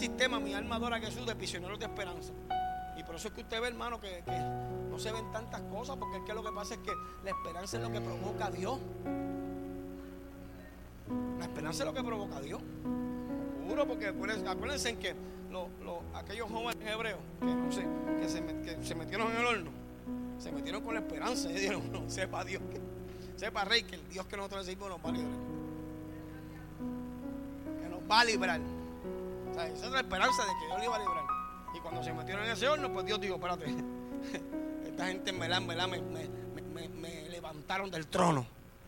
sistema, mi alma adora a Jesús, de prisioneros de esperanza. Y por eso es que usted ve, hermano, que no se ven tantas cosas, porque es que lo que pasa es que la esperanza es lo que provoca a Dios. La esperanza es lo que provoca a Dios. Juro, porque acuérdense en que aquellos jóvenes hebreos que se metieron en el horno, se metieron con la esperanza y dijeron: no, sepa Dios, sepa Rey, que el Dios que nosotros decimos nos va a librar, que nos va a librar. O sea, esa es la esperanza de que Dios le iba a librar. Y cuando se metieron en ese horno, pues Dios dijo: espérate, esta gente me levantaron del trono.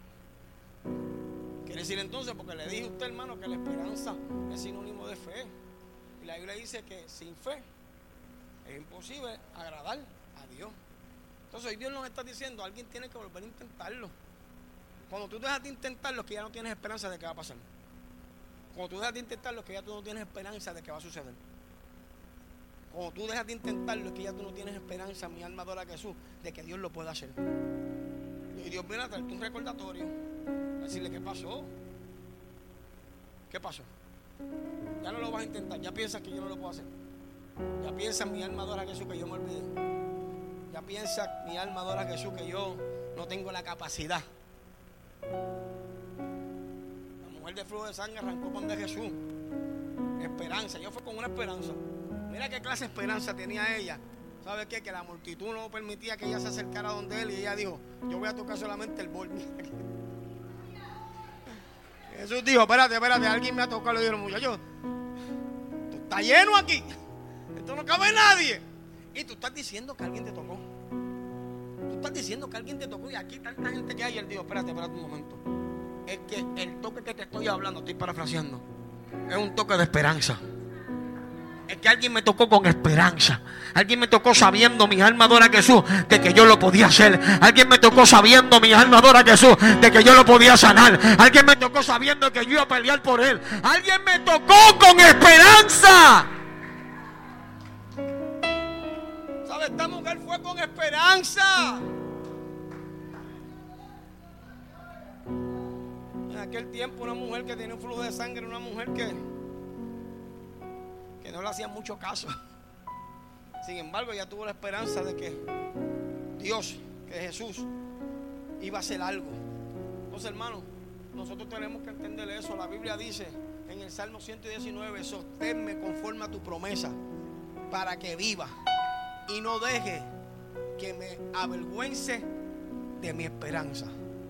Quiere decir entonces, porque le dije a usted, hermano, que la esperanza es sinónimo de fe. Y la Biblia dice que sin fe es imposible agradar a Dios. Entonces hoy Dios nos está diciendo: alguien tiene que volver a intentarlo. Cuando tú dejas de intentarlo, es que ya no tienes esperanza de que va a pasar. Cuando tú dejas de intentarlo, es que ya tú no tienes esperanza de que va a suceder. Cuando tú dejas de intentarlo, es que ya tú no tienes esperanza, mi alma adora a Jesús, de que Dios lo pueda hacer. Y Dios viene a traerte un recordatorio, a decirle: ¿qué pasó? ¿Qué pasó? Ya no lo vas a intentar, ya piensas que yo no lo puedo hacer. Ya piensa, mi alma adora a Jesús, que yo me olvidé. Ya piensa, mi alma adora a Jesús, que yo no tengo la capacidad. La mujer de flujo de sangre arrancó con de Jesús. Esperanza, yo fui con una esperanza. Mira qué clase de esperanza tenía ella. ¿Sabe qué? Que la multitud no permitía que ella se acercara donde él, y ella dijo: yo voy a tocar solamente el borde. Jesús dijo: espérate, alguien me ha tocado. Le dijeron: muchachos, tú estás lleno aquí, esto no cabe nadie. Y tú estás diciendo que alguien te tocó. Tú estás diciendo que alguien te tocó, y aquí tanta gente que hay. Y él dijo: espérate un momento. Es que el toque que te estoy hablando, estoy parafraseando, es un toque de esperanza. Es que alguien me tocó con esperanza. Alguien me tocó sabiendo, mi alma adora a Jesús, de que yo lo podía hacer. Alguien me tocó sabiendo, mi alma adora a Jesús, de que yo lo podía sanar. Alguien me tocó sabiendo que yo iba a pelear por él. Alguien me tocó con esperanza. ¿Sabes? Esta mujer fue con esperanza. En aquel tiempo, una mujer que tenía un flujo de sangre, una mujer que no le hacía mucho caso. Sin embargo, ella tuvo la esperanza de que Dios, que Jesús, iba a hacer algo. Entonces, hermano, nosotros tenemos que entender eso. La Biblia dice en el Salmo 119: sosténme conforme a tu promesa, para que viva y no deje que me avergüence de mi esperanza.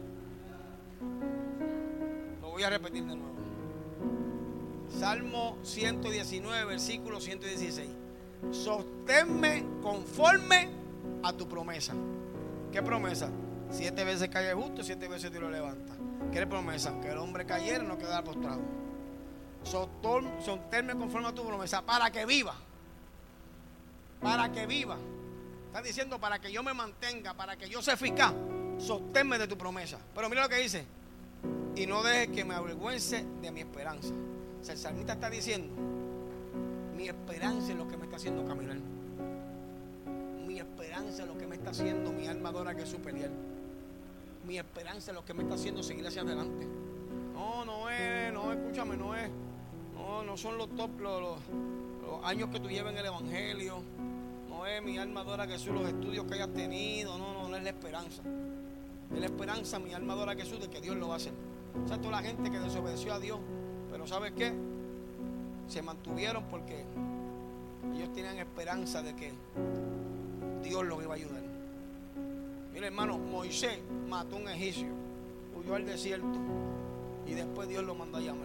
Lo voy a repetir de nuevo. Salmo 119, versículo 116. Sosténme conforme a tu promesa. ¿Qué promesa? 7 veces cae el justo, 7 veces Dios lo levanta. ¿Qué promesa? Que el hombre cayera y no quedara postrado. Sosténme conforme a tu promesa, para que viva. Para que viva. Está diciendo: para que yo me mantenga, para que yo sea eficaz, sosténme de tu promesa. Pero mira lo que dice: y no dejes que me avergüence de mi esperanza. O sea, el salmista está diciendo: mi esperanza es lo que me está haciendo caminar. Mi esperanza es lo que me está haciendo, mi alma adora a Jesús, pelear. Mi esperanza es lo que me está haciendo seguir hacia adelante. Escúchame, no son los años que tú llevas en el evangelio. No es mi alma adora a Jesús, los estudios que hayas tenido. No es la esperanza. Es la esperanza, mi alma adora a Jesús, de que Dios lo va a hacer. O sea, toda la gente que desobedeció a Dios, pero ¿sabes qué? Se mantuvieron porque ellos tenían esperanza de que Dios los iba a ayudar. Mira, hermano, Moisés mató a un egipcio, huyó al desierto, y después Dios lo mandó a llamar.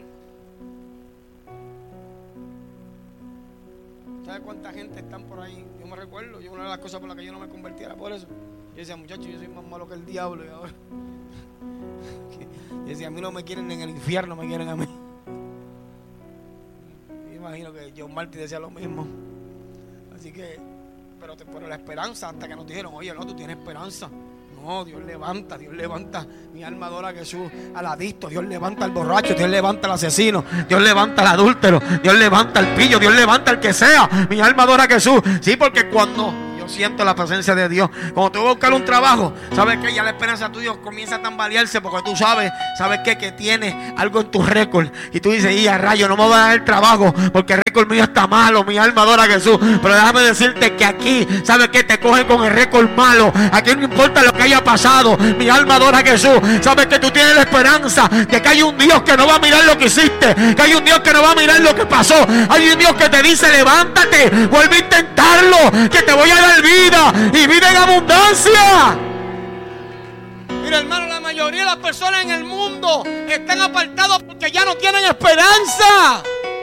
¿Sabes cuánta gente están por ahí? Yo me recuerdo, una de las cosas por las que yo no me convertí era por eso. Yo decía: muchachos, yo soy más malo que el diablo. Y ahora yo decía: a mí no me quieren en el infierno, me quieren a mí. Yo imagino que John Marty decía lo mismo. Así que, pero la esperanza, hasta que nos dijeron: oye, no, tú tienes esperanza. No, Dios levanta, mi alma adora a Jesús, al adicto, Dios levanta al borracho, Dios levanta al asesino, Dios levanta al adúltero, Dios levanta al pillo, Dios levanta al que sea, mi alma adora a Jesús. Sí, porque cuando yo siento la presencia de Dios, cuando tú vas a buscar un trabajo, ¿sabes qué? Ya la esperanza tuya comienza a tambalearse, porque tú sabes qué? Que tienes algo en tu récord, y tú dices: y a rayo, no me va a dar el trabajo, porque récord mío está malo, mi alma adora a Jesús. Pero déjame decirte que aquí, ¿sabes qué? Te cogen con el récord malo. Aquí no importa lo que haya pasado, mi alma adora a Jesús. ¿Sabes que tú tienes la esperanza de que hay un Dios que no va a mirar lo que hiciste? Que hay un Dios que no va a mirar lo que pasó. Hay un Dios que te dice, levántate, vuelve a intentarlo, que te voy a dar vida y vida en abundancia. Mira, hermano, la mayoría de las personas en el mundo están apartados porque ya no tienen esperanza.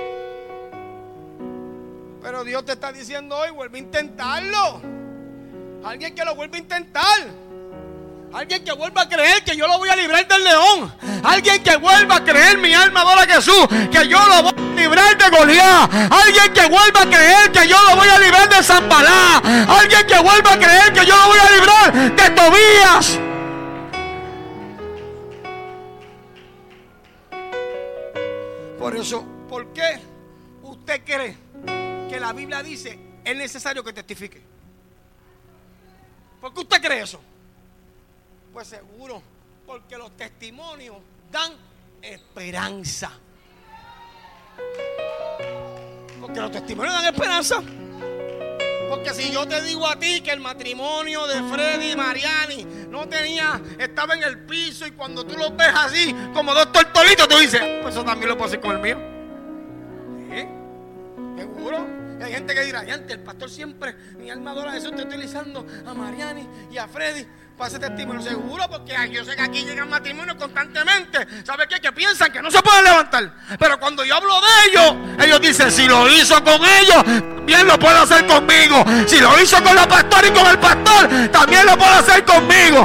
Pero Dios te está diciendo hoy, vuelve a intentarlo. Alguien que lo vuelva a intentar. Alguien que vuelva a creer que yo lo voy a librar del león. Alguien que vuelva a creer, mi alma adora a Jesús, que yo lo voy a librar de Goliat. Alguien que vuelva a creer que yo lo voy a librar de Zambalá. Alguien que vuelva a creer que yo lo voy a librar de Tobías. Por eso, ¿por qué usted cree que la Biblia dice es necesario que testifique? ¿Por qué usted cree eso? Pues seguro, porque los testimonios dan esperanza. Porque los testimonios dan esperanza. Porque si yo te digo a ti que el matrimonio de Freddy y Mariani estaba en el piso, y cuando tú los ves así, como dos tortolitos, tú dices, pues eso también lo puedo hacer con el mío. ¿Sí? ¿Seguro? Y hay gente que dirá, el pastor siempre, mi alma adora a Jesús, está utilizando a Mariani y a Freddy para ese testimonio. Seguro, porque yo sé que aquí llegan matrimonios constantemente. ¿Sabe qué? Que piensan que no se pueden levantar. Pero cuando yo hablo de ellos dicen, si lo hizo con ellos, también lo puede hacer conmigo. Si lo hizo con la pastora y con el pastor, también lo puede hacer conmigo.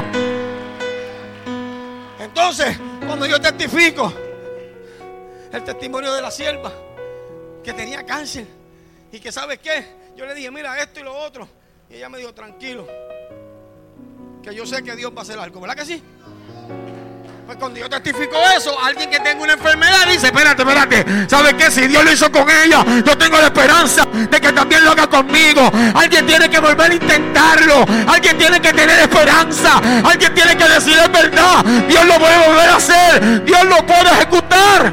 Entonces, cuando yo testifico el testimonio de la sierva que tenía cáncer y que, ¿sabes qué? Yo le dije, mira esto y lo otro, y ella me dijo, tranquilo, que yo sé que Dios va a hacer algo, ¿verdad que sí? Pues cuando yo testifico eso, alguien que tenga una enfermedad dice, espérate, ¿sabes qué? Si Dios lo hizo con ella, yo tengo la esperanza de que también lo haga conmigo. Alguien tiene que volver a intentarlo. Alguien tiene que tener esperanza. Alguien tiene que decir, es verdad, Dios lo puede volver a hacer. Dios lo puede ejecutar.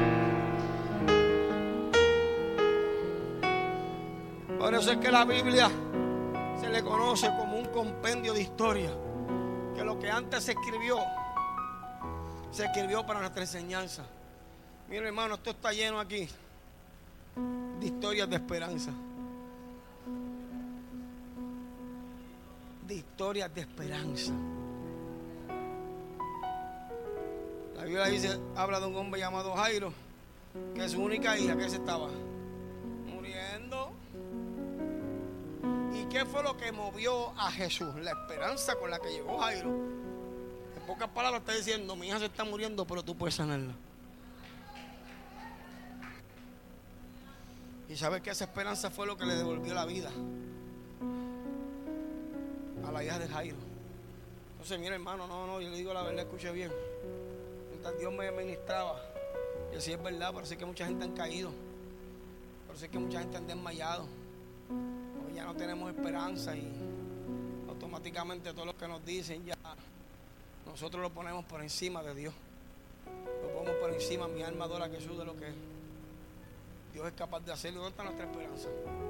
Por eso es que la Biblia se le conoce como un compendio de historia. Que lo que antes se escribió para nuestra enseñanza. Mira, hermano, esto está lleno aquí de historias de esperanza. De historias de esperanza. La Biblia habla de un hombre llamado Jairo, que su única hija, que se estaba muriendo. ¿Y qué fue lo que movió a Jesús? La esperanza con la que llegó Jairo. En pocas palabras está diciendo, mi hija se está muriendo, pero tú puedes sanarla. Y sabes que esa esperanza fue lo que le devolvió la vida a la hija de Jairo. Entonces, mira, hermano, no, yo le digo la verdad, escuche bien. Mientras Dios me ministraba, y así es verdad, parece que mucha gente han caído, parece que mucha gente han desmayado. Hoy ya no tenemos esperanza y automáticamente todo lo que nos dicen ya nosotros lo ponemos por encima de Dios. Lo ponemos por encima, mi alma adora a Jesús, de lo que Dios es capaz de hacer. ¿Dónde está nuestra esperanza?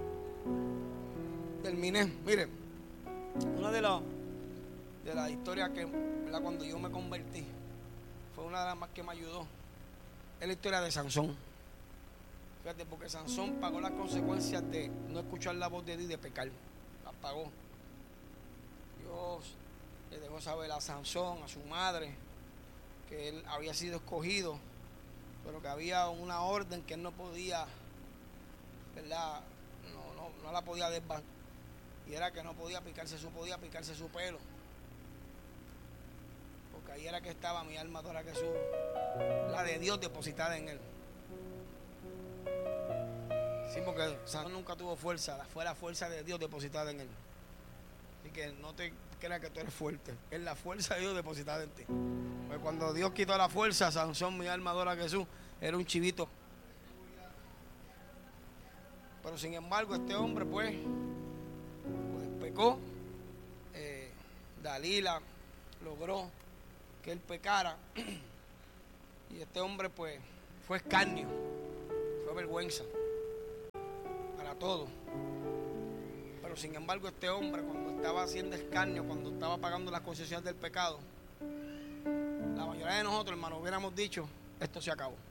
Terminé. Mire, una de las historias que, ¿verdad?, cuando yo me convertí, fue una de las más que me ayudó. Es la historia de Sansón. Fíjate, porque Sansón pagó las consecuencias de no escuchar la voz de Dios y de pecar. Las pagó. Dios le dejó saber a Sansón, a su madre, que él había sido escogido, pero que había una orden que él no podía, ¿verdad? No la podía desbancar. Y era que no podía picarse su pelo. Porque ahí era que estaba mi alma adora a Jesús, la de Dios depositada en él. Sí, porque Sansón nunca tuvo fuerza, fue la fuerza de Dios depositada en él. Así que no te creas que tú eres fuerte, es la fuerza de Dios depositada en ti. Pues cuando Dios quitó la fuerza, Sansón, mi alma adora a Jesús, era un chivito. Pero sin embargo, este hombre pues pecó. Dalila logró que él pecara. Y este hombre pues fue escarnio, fue vergüenza. todo. Pero sin embargo este hombre, cuando estaba haciendo escarnio, cuando estaba pagando las consecuencias del pecado, la mayoría de nosotros, hermanos, hubiéramos dicho, esto se acabó.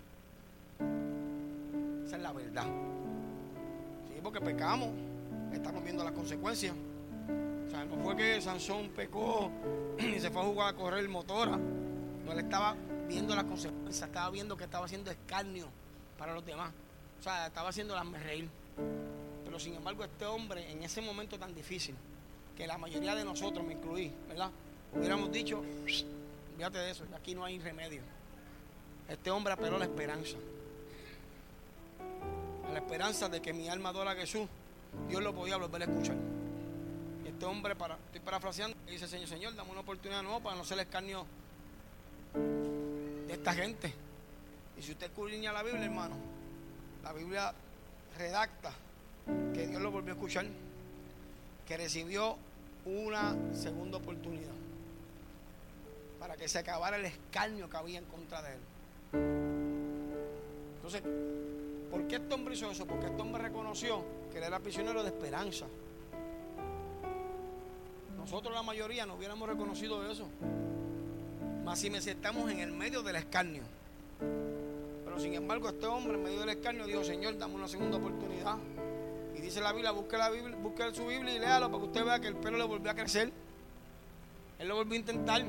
Esa es la verdad. Sí, porque pecamos, estamos viendo las consecuencias. O sea, no fue que Sansón pecó y se fue a jugar a correr motora. No, él estaba viendo las consecuencias, estaba viendo que estaba haciendo escarnio para los demás. O sea, estaba haciendo las reír. Pero sin embargo, este hombre, en ese momento tan difícil, que la mayoría de nosotros, me incluí, ¿verdad?, hubiéramos dicho, fíjate de eso, aquí no hay remedio. Este hombre apeló a la esperanza. A la esperanza de que mi alma adora a Jesús, Dios lo podía volver a escuchar. Y este hombre, estoy parafraseando, dice: Señor, dame una oportunidad nueva para no ser el escarnio de esta gente. Y si usted escudriña la Biblia, hermano, la Biblia redacta que Dios lo volvió a escuchar, que recibió una segunda oportunidad para que se acabara el escarnio que había en contra de él. Entonces, ¿por qué este hombre hizo eso? Porque este hombre reconoció que él era prisionero de esperanza. Nosotros, la mayoría, no hubiéramos reconocido eso, más si estamos en el medio del escarnio. Pero sin embargo, este hombre en medio del escarnio dijo: Señor, dame una segunda oportunidad. Y dice la Biblia, busque su Biblia y léalo para que usted vea que el pelo le volvió a crecer. Él lo volvió a intentar.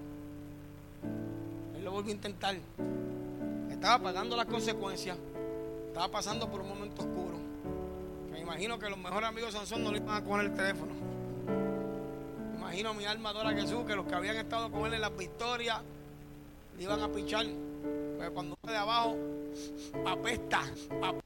Estaba pagando las consecuencias. Estaba pasando por un momento oscuro. Me imagino que los mejores amigos de Sansón no le iban a coger el teléfono. Me imagino a mi alma adora a Jesús, que los que habían estado con él en las victorias le iban a pichar. Pero cuando uno de abajo apesta.